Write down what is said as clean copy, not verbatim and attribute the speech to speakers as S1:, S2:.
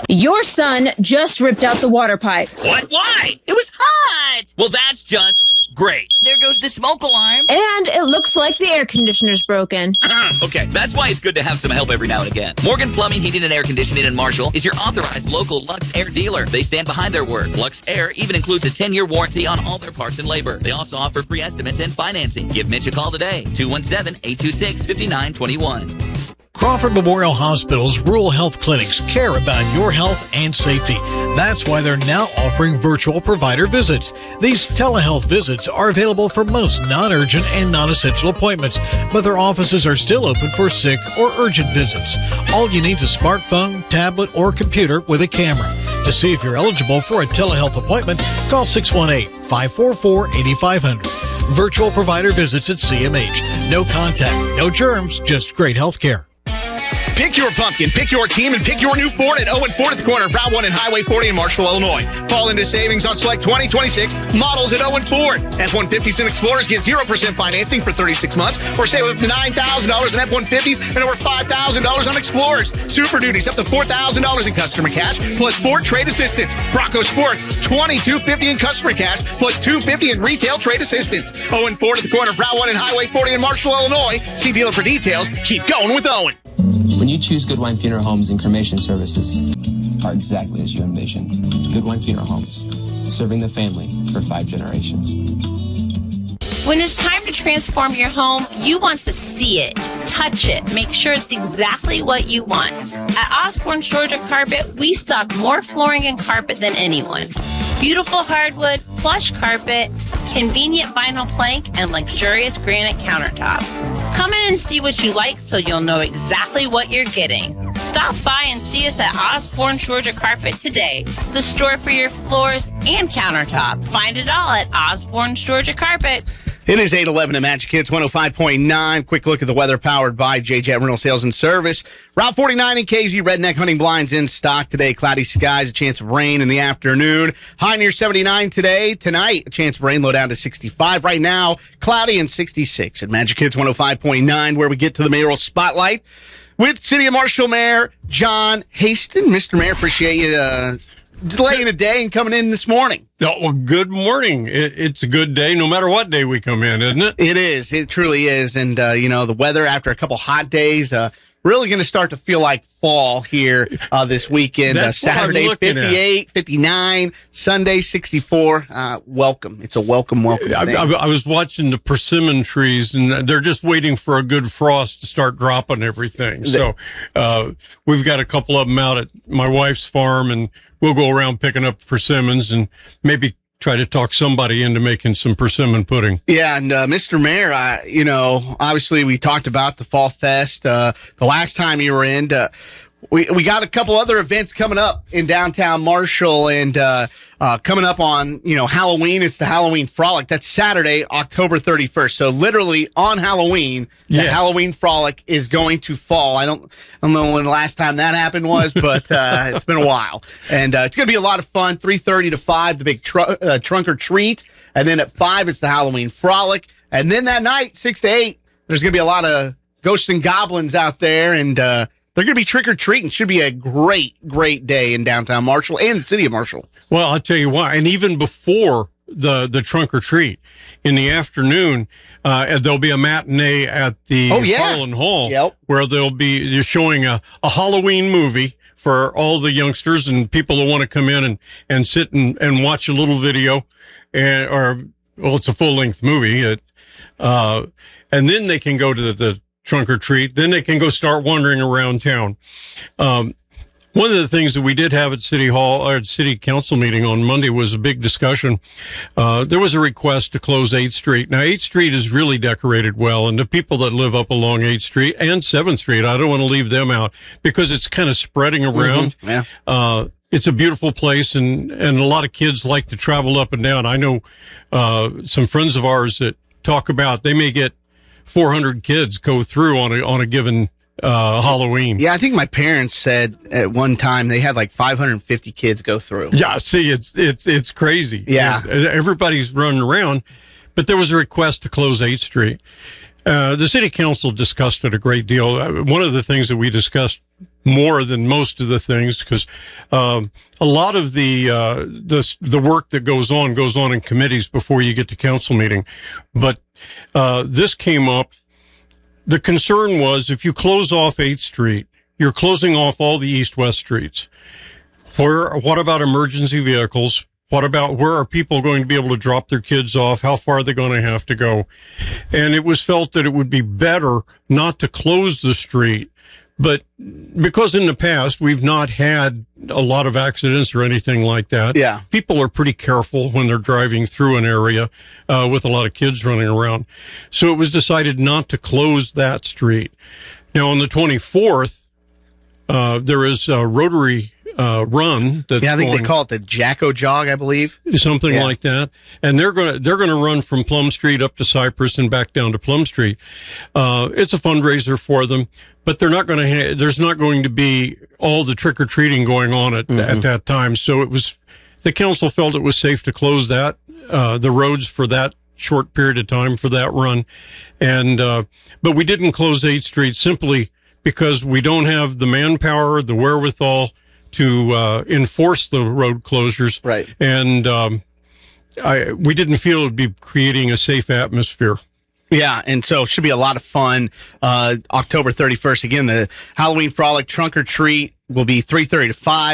S1: Your son just ripped out the water pipe.
S2: What? Why? It was hot. Well, that's just great.
S3: There goes the smoke alarm.
S1: And it looks like the air conditioner's broken.
S2: Okay, that's why it's good to have some help every now and again. Morgan Plumbing, Heating, and Air Conditioning in Marshall is your authorized local Lux Air dealer. They stand behind their word. Lux Air even includes a 10-year warranty on all their parts and labor. They also offer free estimates and financing. Give Mitch a call today, 217-826-5921.
S4: Crawford Memorial Hospital's rural health clinics care about your health and safety. That's why they're now offering virtual provider visits. These telehealth visits are available for most non-urgent and non-essential appointments, but their offices are still open for sick or urgent visits. All you need is a smartphone, tablet, or computer with a camera. To see if you're eligible for a telehealth appointment, call 618-544-8500. Virtual provider visits at CMH. No contact, no germs, just great health care.
S5: Pick your pumpkin, pick your team, and pick your new Ford at Owen Ford at the corner of Route 1 and Highway 40 in Marshall, Illinois. Fall into savings on select 2026 models at Owen Ford. F-150s and Explorers get 0% financing for 36 months, or save up to $9,000 in F-150s and over $5,000 on Explorers. Super Duties up to $4,000 in customer cash, plus Ford trade assistance. Bronco Sports, $2,250 in customer cash, plus $250 in retail trade assistance. Owen Ford at the corner of Route 1 and Highway 40 in Marshall, Illinois. See dealer for details. Keep going with Owen.
S6: When you choose Goodwine Funeral Homes and Cremation Services, are exactly as you envisioned. Goodwine Funeral Homes, serving the family for 5 generations.
S7: When it's time to transform your home, you want to see it, touch it, make sure it's exactly what you want. At Osborne Georgia Carpet, we stock more flooring and carpet than anyone. Beautiful hardwood, plush carpet, convenient vinyl plank, and luxurious granite countertops. Come in and see what you like so you'll know exactly what you're getting. Stop by and see us at Osborne Georgia Carpet today, the store for your floors and countertops. Find it all at Osborne Georgia Carpet.
S5: It is 8:11 at Magic Hits 105.9. Quick look at the weather powered by J-Jet Rental Sales and Service. Route 49 and KZ Redneck Hunting Blinds in stock today. Cloudy skies, a chance of rain in the afternoon. High near 79 today. Tonight, a chance of rain, low down to 65. Right now, cloudy and 66 at Magic Hits 105.9, where we get to the mayoral spotlight with City of Marshall Mayor John Haston. Mr. Mayor, appreciate you delaying a day and coming in this morning.
S8: Oh, well, good morning. It's a good day no matter what day we come in, isn't it?
S5: It is. It truly is. And, the weather after a couple hot days, really going to start to feel like fall here this weekend. Saturday, 58, 59, Sunday, 64. Welcome. It's a welcome.
S8: I was watching the persimmon trees, and they're just waiting for a good frost to start dropping everything. So we've got a couple of them out at my wife's farm, and we'll go around picking up persimmons and maybe try to talk somebody into making some persimmon pudding.
S5: Yeah, and Mr. Mayor, obviously we talked about the Fall Fest the last time you were in. We got a couple other events coming up in downtown Marshall, and coming up on Halloween. It's the Halloween Frolic. That's Saturday, October 31st. So literally on Halloween, the Halloween Frolic is going to fall. I don't know when the last time that happened was, but it's been a while. And it's going to be a lot of fun. 3:30 to 5, the big trunk or treat, and then at 5 it's the Halloween Frolic, and then that night 6 to 8 there's going to be a lot of ghosts and goblins out there, and they're going to be trick-or-treating. Should be a great, great day in downtown Marshall and the city of Marshall.
S8: Well, I'll tell you why. And even before the trunk-or-treat, in the afternoon, there'll be a matinee at the Harlan Hall where they're showing a Halloween movie for all the youngsters and people who want to come in and sit and watch a little video. It's a full-length movie. And then they can go to the trunk or treat. Then they can go start wandering around town. One of the things that we did have at City Hall, or at City Council meeting on Monday, was a big discussion. There was a request to close 8th Street. Now, 8th Street is really decorated well, and the people that live up along 8th Street and 7th Street, I don't want to leave them out because it's kind of spreading around.
S5: Mm-hmm. Yeah.
S8: It's a beautiful place, and a lot of kids like to travel up and down. I know some friends of ours that talk about they may get 400 kids go through on a given Halloween.
S5: Yeah, I think my parents said at one time they had like 550 kids go through.
S8: Yeah, see, it's crazy.
S5: Yeah.
S8: Everybody's running around, but there was a request to close 8th Street. The city council discussed it a great deal. One of the things that we discussed more than most of the things, because a lot of the work that goes on in committees before you get to council meeting. But this came up. The concern was, if you close off 8th Street, you're closing off all the east-west streets. What about emergency vehicles? What about where are people going to be able to drop their kids off? How far are they going to have to go? And it was felt that it would be better not to close the street. But because in the past we've not had a lot of accidents or anything like that, people are pretty careful when they're driving through an area with a lot of kids running around. So it was decided not to close that street. Now, on the 24th, there is a Rotary run. That's
S5: I think they call it the Jacko Jog, I believe.
S8: Something like that. And they're going to run from Plum Street up to Cypress and back down to Plum Street. It's a fundraiser for them, but they're not going to there's not going to be all the trick-or-treating going on at that time. So the council felt it was safe to close the roads for that short period of time for that run. And but we didn't close 8th Street simply because we don't have the manpower, the wherewithal to enforce the road closures.
S5: Right.
S8: And we didn't feel it would be creating a safe atmosphere.
S5: Yeah, and so it should be a lot of fun. October 31st, again, the Halloween Frolic Trunk or Treat will be 3:30 to 5.